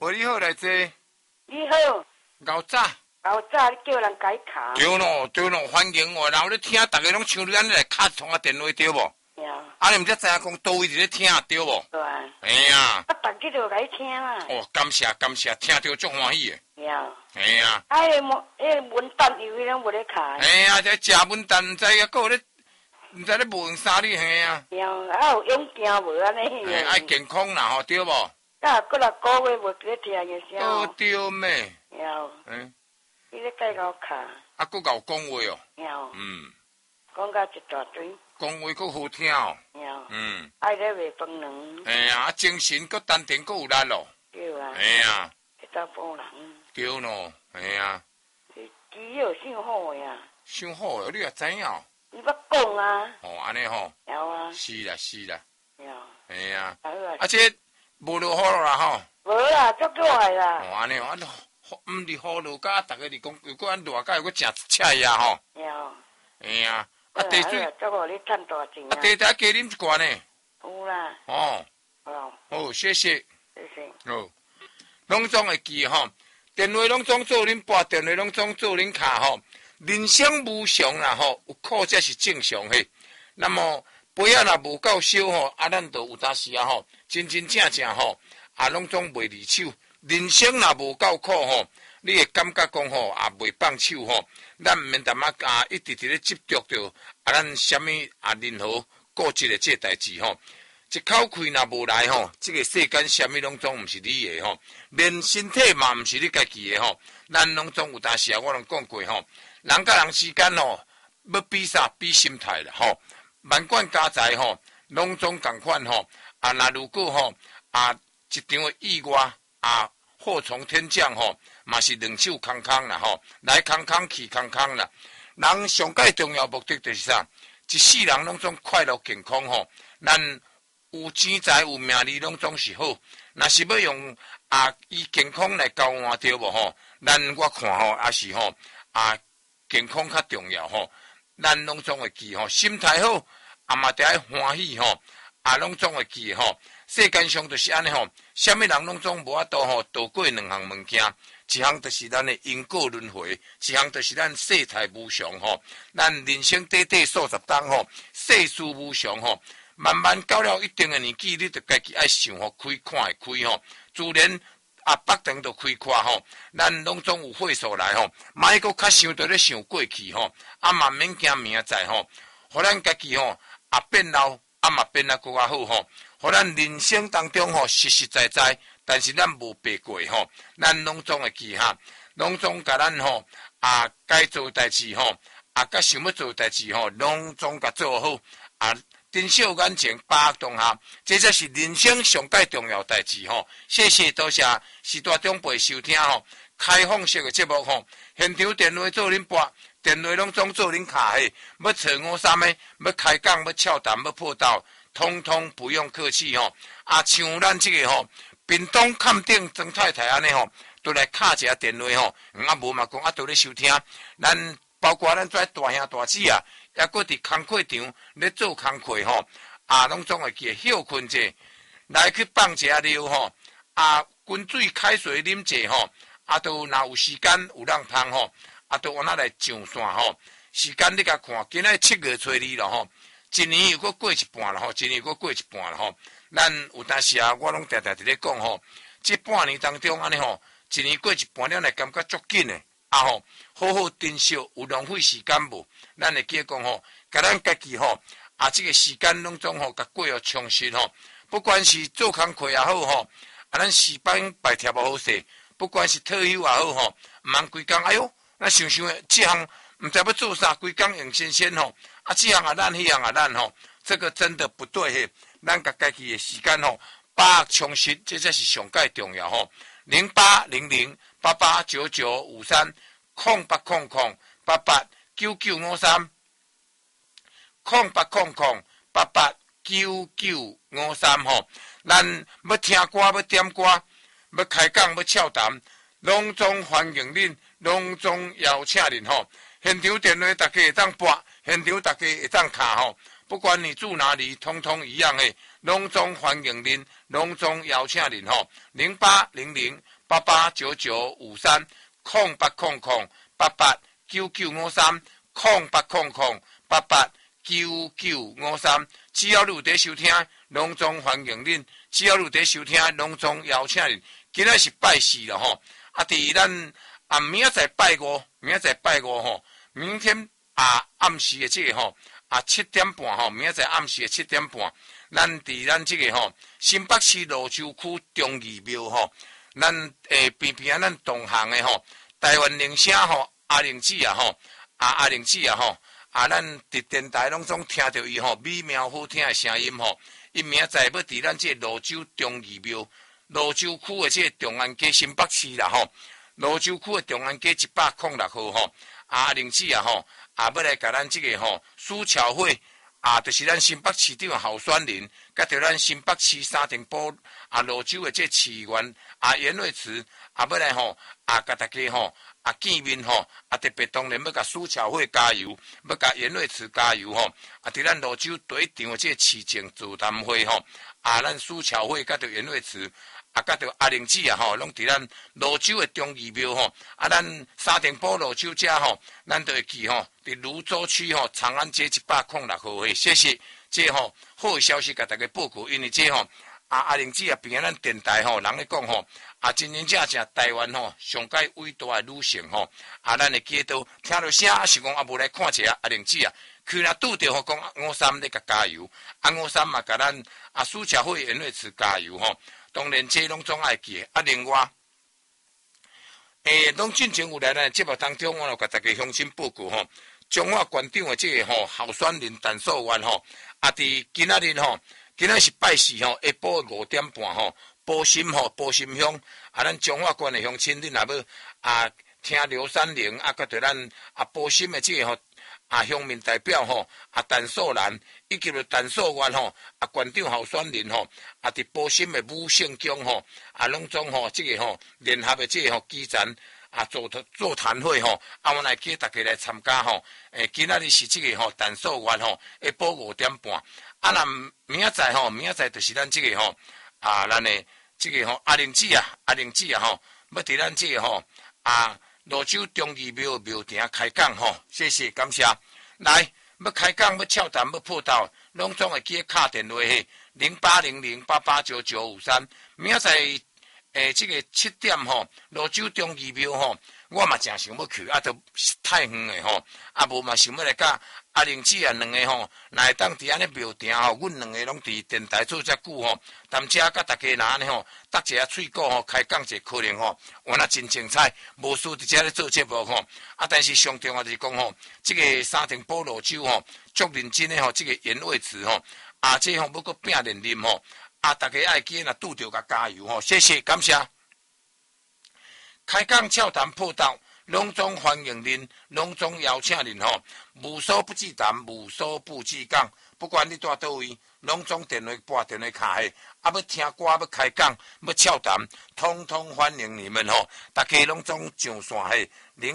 无你好来坐。 你好。 熬早。 熬早你叫人改卡。 对咯，对咯，欢迎我。然后你听，大家拢像你安尼来敲通啊电话对无？ 对。 你毋才知影讲倒位伫咧听对无？ 对。 哎呀。 逐日就来听啦。 哦，感谢感谢，听着足欢喜的。 对。 哎呀。 文旦油迄种无咧开。 哎呀，这食文旦，毋知影个咧，毋知咧无用啥哩嘿啊。 对，有勇行无安尼。 爱健康啦吼，对无？ 过6个月无咧听个声。 对咩？ 对。你咧介绍卡。 佫甲有讲话哦。 对。讲到一大堆。 讲话佫好听哦。 对。爱咧卖饭团。 哎呀，精神佫丹田佫有力咯。 对啊。 哎呀。 一大帮人。 对咯，哎呀。 基友想好呀。 想好哦，你也知影。 你捌讲啊。 哦，安尼吼。 有啊。 是啦是啦。 有。 哎呀。 这无落雨啦吼。 无啦，足热啦。 哦，安尼哦，毋是雨落甲大家是讲，如果安热甲又佫诚赤呀吼。 有。 哎呀。茶水。 足互你赚大钱啊。 茶再加啉一罐呢。 有啦。 哦。好，谢谢。 谢谢。 好。拢总会记吼，电话拢总做恁拨，电话拢总做恁卡吼。人生无常啦吼，有苦才是正常嘿。那么杯啊若无够烧吼，咱就有当时啊吼，真正吼，拢总袂离手。人生若无够苦吼，你会感觉讲吼，也袂放手吼。咱毋免淡一直伫咧执着着咱什么任何固执的这代志吼。一口气若无来吼，这个世间什么拢总毋是你的吼，连身体嘛毋是你家己的吼。咱拢总有当时啊，我拢讲过吼，人甲人之间吼，要比啥比心态啦吼。万贯家财吼，拢总共款吼。若如果吼一场的意外祸从天降吼，嘛是两手空空啦吼，来空空去空空啦。人上界重要目的就是啥？一世人拢总快乐健康吼，咱有钱财有名利拢总是好。若是要用以健康来交换对无吼？我看吼也是吼健康较重要吼。咱拢总会记吼，心态好嘛得爱欢喜吼，拢总会记吼。世间上就是安尼吼，什么人拢总无法度吼逃过两项物件，一项就是咱的因果轮回，一项就是咱世态无常吼。咱人生短短数十当吼，世事无常吼。慢慢到了一定的年纪，你就家己爱想吼，开看会开吼，自然北肠就开阔吼。咱拢总有岁数来吼，莫搁较想着咧想过去吼，慢免惊明仔载吼，互咱家己吼变老嘛变得更加好吼，互咱人生当中吼实实在在，但是咱无白过吼，咱拢总会记哈，拢总甲咱吼该做代志吼甲想要做代志吼，拢总甲做好珍惜眼前把握当下，这才是人生上界重要代志吼。谢谢多谢时代长辈收听吼，开放式的节目吼，现场电话做恁拨，电话拢总做恁卡嘿，要找我啥物，要开讲，要俏谈，要破道，通通不用客气吼。像咱这个吼，屏东坎顶曾太太安尼吼，都来敲一下电话吼，无嘛讲都咧收听，咱包括咱遮大兄大姊啊。也搁伫工课场咧做工课吼，拢总会记休困者，来去放一下尿吼，滚水开水啉者吼，都若有时间有人芳吼，都往那来上线吼。时间你甲看，今仔7月初2了吼，一年又搁过一半了吼，一年又搁过一半了吼。咱有当时我拢常常伫咧讲吼，这半年当中安尼吼，一年过一半了，来感觉足紧诶。吼，好好珍惜，有浪费时间无？咱会记得讲吼，甲咱家己吼，这个时间拢总吼，甲过互充实吼。不管是做工课也好吼，咱时班白贴无好势，不管是退休也好吼，毋通规工哎哟，咱想想这项毋知要做啥，规工用新鲜吼，这项咱，迄项咱吼，这个真的不对嘿。咱甲家己的时间吼，把握充实，这才是上界重要吼。0800889953，0800889953吼。咱要听歌，要点歌，要开讲，要俏谈，拢总欢迎恁，拢总邀请恁吼。现场电话大家会当拨，现场大家会当敲吼。不管你住哪里，通通一样诶，拢总欢迎恁， 隆重邀请您0800889953 0800889953 只要你有在收听，隆重欢迎恁；只要你有在收听，隆重邀请恁。今仔是拜四了吼，伫咱明仔载拜五，吼，明天暗时的这个吼7点半吼，明仔载暗时的7点半，咱伫咱这个吼新北市蘆洲区忠义庙吼，咱边边咱同行的吼，台湾铃声吼阿玲姊吼，阿玲姊吼。咱伫电台拢总听到伊吼美妙好听的声音吼，伊明仔载要伫咱这蘆洲忠义庙，蘆洲区的这中安街新北市啦吼，蘆洲区的中安街106号吼，阿玲姊吼，要来甲咱这个吼苏巧慧就是咱新北市长候选人，甲着咱新北市三重埔蘆洲的这市员严瑞慈要来吼甲大家吼。见面吼，特别当然要甲苏巧慧加油，要甲严瑞慈加油吼。伫咱蘆洲第一场的这市政座谈会吼，咱苏巧慧甲着严瑞慈，甲着阿玲姊吼，拢伫咱蘆洲的忠义庙吼。咱三重埔蘆洲遮吼，咱都会记吼，伫泸州区吼长安街106号诶，谢谢。这吼好消息甲大家报告，因为这吼。阿玲姊平咱电台吼，人咧讲吼，真真正正台湾吼上界伟大的女性吼，咱会记到听到声是讲无来看一下阿玲姊去若拄着吼讲53咧甲加油，53嘛甲咱苏巧慧严瑞慈加油吼，当然这拢总爱记。另外，拢进前有来咱节目当中，我有甲大家乡亲报告吼，中华县长的这个吼候选人陈素媛吼，伫今仔日吼。今仔是拜四吼，下晡5点半吼，埔心乡咱中华县的乡亲，恁若要听刘三玲甲着咱埔心的这个吼乡民代表吼陈素兰以及陈素媛吼县长候选人吼伫埔心的武圣宫吼拢总吼这个吼联合的这个吼基层座谈会吼，我来叫大家来参加吼。今仔日是这个吼陈素媛吼下晡5点半。若明仔载就是咱这个吼咱的这个吼阿玲姊吼，要伫咱这个吼蘆洲忠义庙庙埕开讲吼，谢谢感谢。来要开讲要俏谈要破道，拢总会记敲电话嘿0800889953。明仔载这个7点吼，蘆洲忠义庙吼，我嘛真想要去，都太远诶吼，无嘛想要来甲阿玲姊两个吼，来当伫安尼庙埕吼，阮两个拢伫电台做遮久吼，谈遮甲大家若安尼吼，搭一下喙鼓吼，开讲者可能吼，原来真精彩，无输伫遮咧做节目吼，但是上重要就是讲吼，这个三重埔蘆洲吼，足认真诶吼，这个严伟慈吼，这吼要搁拼连任吼。大家爱记若拄着甲加油吼，谢谢感谢。开讲俏谈破道，隆重欢迎您，隆重邀请您吼，无所不忌谈，无所不忌讲，不管你住倒位，隆重电话拨电话卡下，要听歌要开讲要俏谈，通通欢迎你们吼，大家拢总上线嘿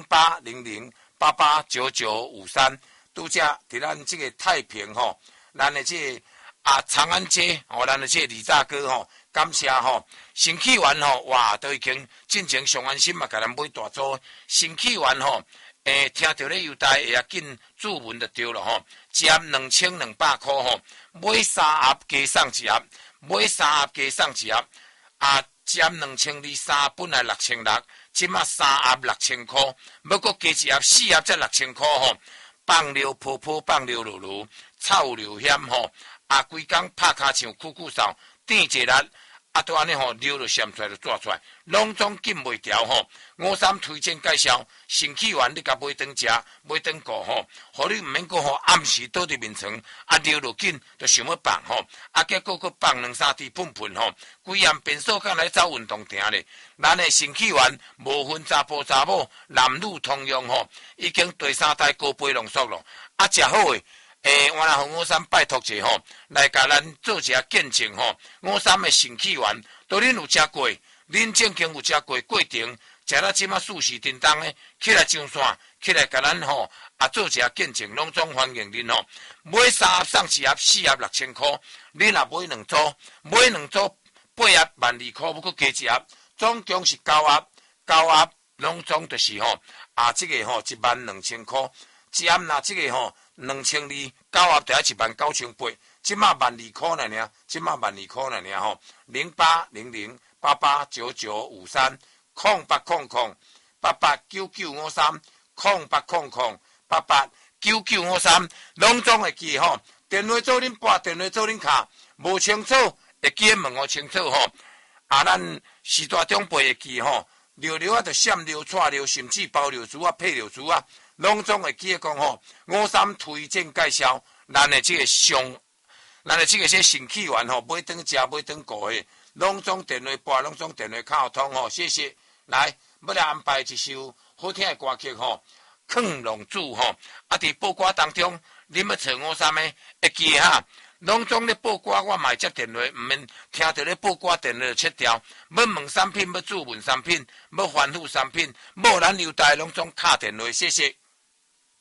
0800889953，拄则伫咱这个太平吼，咱的这个长安街咱的这李大哥吼，感谢吼，新起源吼，哇，都已经进前上安心嘛，甲咱买大租，新起源吼，听到咧优待会要紧注文就对了吼，一盒2200块吼，买3盒加送1盒，买3盒加送1盒，一盒2200，本来6600，即马3盒6000块，要搁加1盒4盒才6000块吼，放流婆婆放流露露，臭流险吼。规工拍骹唱酷酷扫，电一力都安尼吼，溜就闪出来就抓出来，拢总禁袂调吼。53推荐介绍，新起源你甲买顿食，买顿过吼，互你毋免讲吼暗时倒伫面床，溜就紧，就想要放吼，结果搁放2-3滴喷喷吼，规暗变数敢来走运动亭咧。咱的新起源无分查甫查某，男女通用吼，已经第3代高飞浓缩咯，食好诶。我来互53拜托者吼，来甲咱做一下见证吼。53的新起源，都恁有食过，恁正经有食过过程，食到即马舒适叮当的，起来上线，起来甲咱吼做一下见证，拢总欢迎恁吼。买3盒送1盒，4盒6000块，恁若买2组，买2组 8盒12块，要搁加一盒，总共是9盒，9盒拢总就是这个12000块，一盒若这个2200，9盒就要19800，即马12块了呢，即马12块了呢0800889953，0800889953，拢总会记电话做恁拨，电话做恁卡，无清楚会记问我清楚咱时大长辈会记溜溜就闪溜串溜，甚至包溜珠配溜珠拢总会记讲53推荐介绍，咱的这个新起源买顿食买顿过的，拢总电话拨，拢总电话卡通谢谢。来，要来安排一首好听的歌曲亢龙柱伫报歌当中，你要找53的会记拢总咧报歌，我嘛会接电话，毋免听到咧报歌电话就切掉。要问产品，要注文产品，要反复产品，无咱优待拢总敲电话，谢谢。